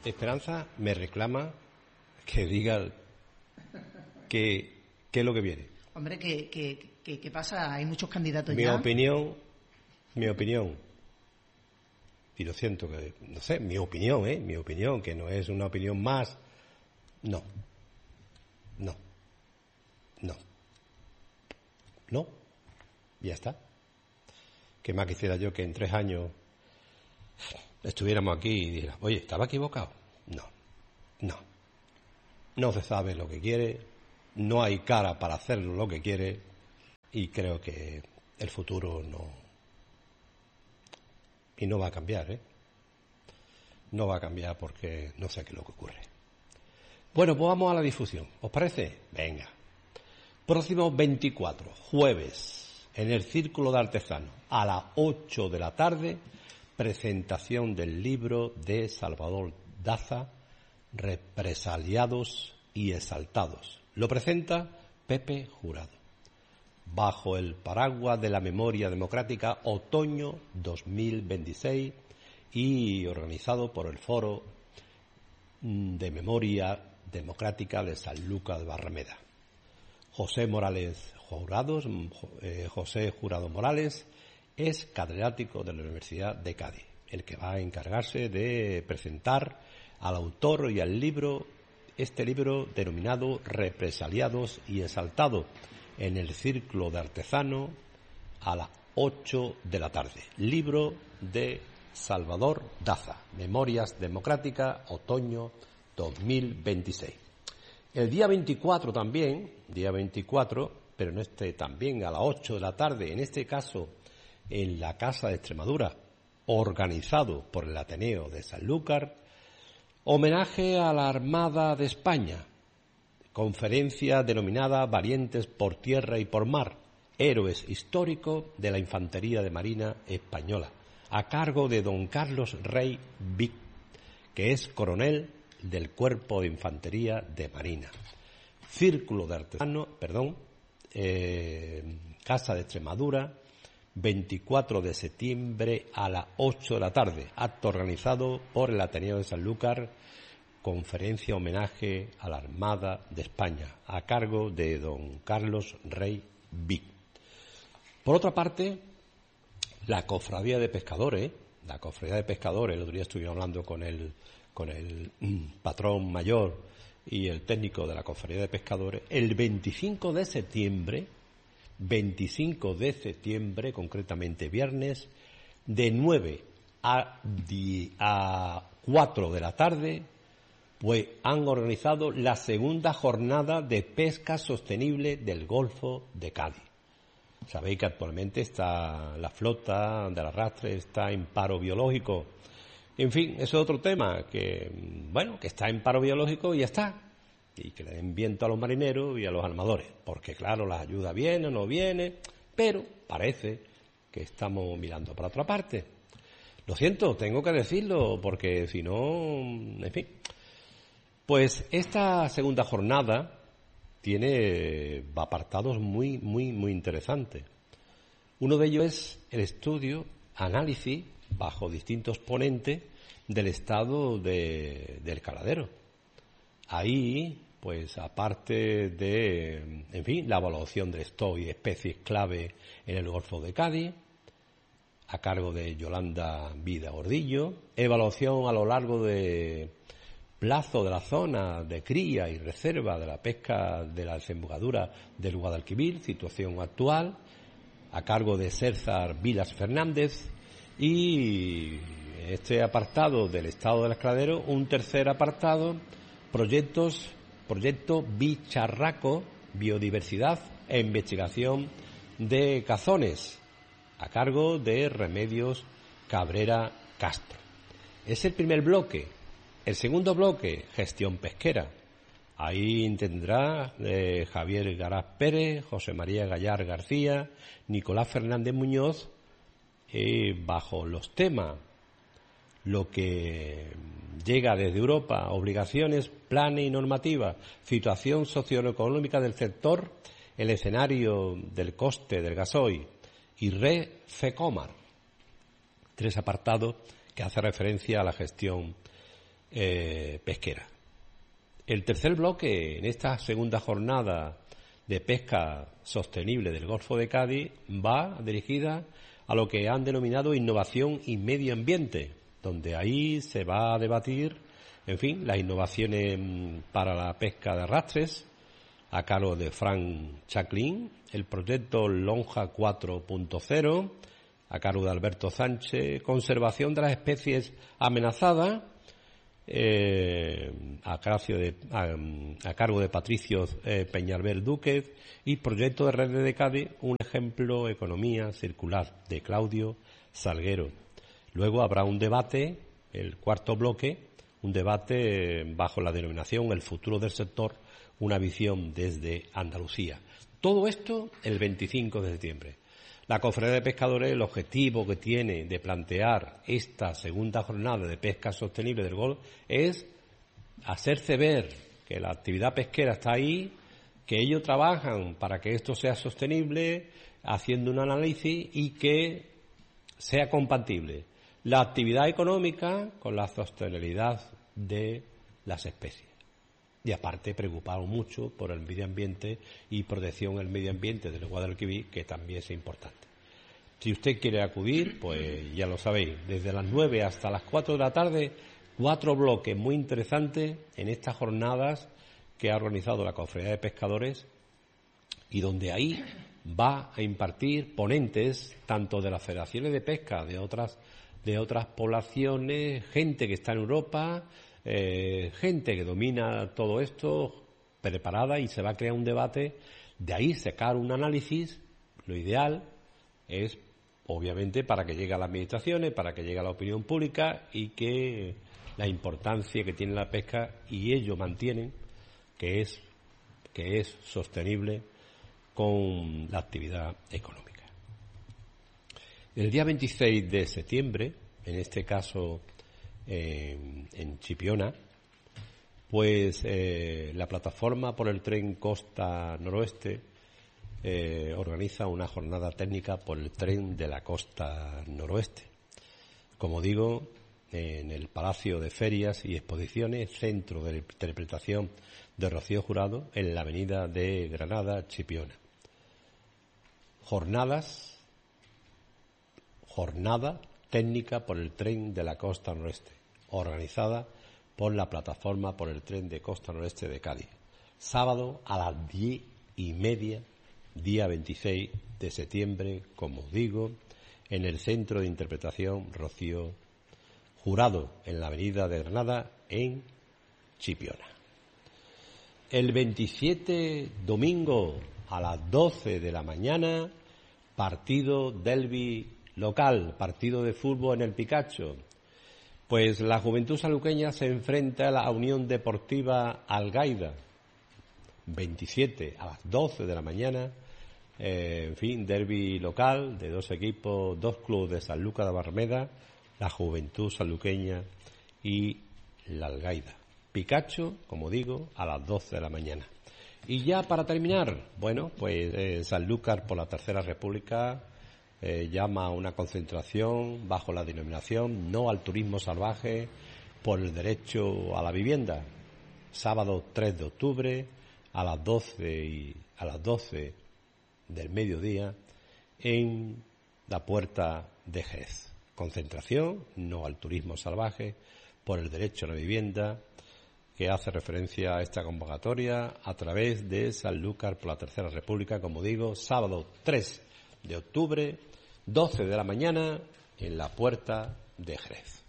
Esperanza me reclama que diga qué es lo que viene. Hombre, ¿qué pasa? Hay muchos candidatos Mi ya. opinión, y lo siento, que no sé, mi opinión, que no es una opinión más, no, ya está. ¿Qué más quisiera yo que en 3 años estuviéramos aquí y dijera, oye, ¿estaba equivocado? No se sabe lo que quiere, no hay cara para hacer lo que quiere, y creo que el futuro no va a cambiar, no va a cambiar, porque no sé qué es lo que ocurre. Bueno, pues vamos a la difusión, ¿os parece? Venga. Próximo 24, jueves, en el Círculo de Artesanos, a las 8 de la tarde, presentación del libro de Salvador Daza, Represaliados y Exaltados. Lo presenta Pepe Jurado, bajo el paraguas de la memoria democrática Otoño 2026 y organizado por el Foro de Memoria Democrática de Sanlúcar de Barrameda. José Jurado Morales es catedrático de la Universidad de Cádiz, el que va a encargarse de presentar al autor y al libro, este libro denominado Represaliados y Exaltados, en el Círculo de Artesanos a las 8 de la tarde. Libro de Salvador Daza, Memorias Democráticas, Otoño 2026. El día 24 también, pero en este también a las 8 de la tarde, en este caso en la Casa de Extremadura, organizado por el Ateneo de Sanlúcar, homenaje a la Armada de España, conferencia denominada Valientes por Tierra y por Mar, Héroes Históricos de la Infantería de Marina Española, a cargo de don Carlos Rey Vic, que es coronel del Cuerpo de Infantería de Marina. Círculo de Artesanos, Casa de Extremadura, 24 de septiembre a las 8 de la tarde, acto organizado por el Ateneo de Sanlúcar, conferencia homenaje a la Armada de España, a cargo de don Carlos Rey Vic. Por otra parte, la Cofradía de Pescadores, el otro día estuvimos hablando con el patrón mayor y el técnico de la Cofradía de Pescadores, el 25 de septiembre, concretamente viernes, de 9 a 4 de la tarde, pues han organizado la segunda jornada de pesca sostenible del Golfo de Cádiz. Sabéis que actualmente la flota del arrastre está en paro biológico. En fin, eso es otro tema, que está en paro biológico y ya está. Y que le den viento a los marineros y a los armadores, porque claro, las ayudas vienen o no vienen, pero parece que estamos mirando para otra parte. Lo siento, tengo que decirlo, porque si no, en fin. Pues esta segunda jornada tiene apartados muy interesantes. Uno de ellos es el estudio, análisis, bajo distintos ponentes, del estado del caladero. Ahí, pues aparte de, en fin, la evaluación de stock y especies clave en el Golfo de Cádiz, a cargo de Yolanda Vida Gordillo, evaluación a lo largo de plazo de la zona de cría y reserva de la pesca de la desembocadura del Guadalquivir, situación actual, a cargo de César Vilas Fernández, y este apartado del estado del escaladero, un tercer apartado, proyecto Bicharraco, biodiversidad e investigación de cazones, a cargo de Remedios Cabrera Castro. Es el primer bloque. El segundo bloque, gestión pesquera. Ahí tendrá Javier Garaz Pérez, José María Gallar García, Nicolás Fernández Muñoz, bajo los temas: lo que llega desde Europa, obligaciones, planes y normativas, situación socioeconómica del sector, el escenario del coste del gasoil y Red FECOMAR. 3 apartados que hacen referencia a la gestión pesquera. El tercer bloque en esta segunda jornada de pesca sostenible del Golfo de Cádiz va dirigida a lo que han denominado innovación y medio ambiente, donde ahí se va a debatir, en fin, las innovaciones para la pesca de arrastres a cargo de Frank Chaclin, el proyecto Lonja 4.0 a cargo de Alberto Sánchez, conservación de las especies amenazadas a cargo de Patricio Peñalver Dúquez, y proyecto de Redes de Cádiz, un ejemplo, economía circular, de Claudio Salguero. Luego habrá un debate, el cuarto bloque, un debate bajo la denominación El futuro del sector, una visión desde Andalucía. Todo esto el 25 de septiembre. La Cofradía de Pescadores, el objetivo que tiene de plantear esta segunda jornada de pesca sostenible del Golfo es hacerse ver que la actividad pesquera está ahí, que ellos trabajan para que esto sea sostenible, haciendo un análisis y que sea compatible la actividad económica con la sostenibilidad de las especies. Y aparte preocupado mucho por el medio ambiente y protección del medio ambiente del Guadalquivir, que también es importante. Si usted quiere acudir, pues ya lo sabéis, desde las 9 hasta las 4 de la tarde, 4 bloques muy interesantes en estas jornadas que ha organizado la Cofradía de Pescadores, y donde ahí va a impartir ponentes tanto de las federaciones de pesca de otras poblaciones, gente que está en Europa, gente que domina todo esto, preparada, y se va a crear un debate, de ahí sacar un análisis. Lo ideal es, obviamente, para que llegue a las administraciones, para que llegue a la opinión pública, y que la importancia que tiene la pesca, y ellos mantienen que es sostenible con la actividad económica. El día 26 de septiembre, en este caso en Chipiona, pues la plataforma por el tren Costa Noroeste organiza una jornada técnica por el tren de la Costa Noroeste. Como digo, en el Palacio de Ferias y Exposiciones, Centro de Interpretación de Rocío Jurado, en la avenida de Granada, Chipiona. Jornada técnica por el tren de la Costa Noroeste, organizada por la plataforma por el tren de Costa Noroeste de Cádiz. Sábado a las 10:30, día 26 de septiembre, como digo, en el Centro de Interpretación Rocío Jurado, en la avenida de Granada, en Chipiona. El 27, domingo, a las 12 de la mañana, partido derbi local, partido de fútbol en el Picacho. Pues la Juventud Sanluqueña se enfrenta a la Unión Deportiva Algaida. 27 a las 12 de la mañana, en fin, derbi local de dos equipos, dos clubes de Sanlúcar de Barrameda, la Juventud Sanluqueña y la Algaida. Picacho, como digo, a las 12 de la mañana. Y ya para terminar, bueno, pues Sanlúcar por la Tercera República llama a una concentración bajo la denominación No al turismo salvaje por el derecho a la vivienda. Sábado 3 de octubre a las 12 del mediodía en la Puerta de Jerez. Concentración No al turismo salvaje por el derecho a la vivienda, que hace referencia a esta convocatoria a través de Sanlúcar por la Tercera República, como digo, sábado 3 de octubre, 12 de la mañana, en la Puerta de Jerez.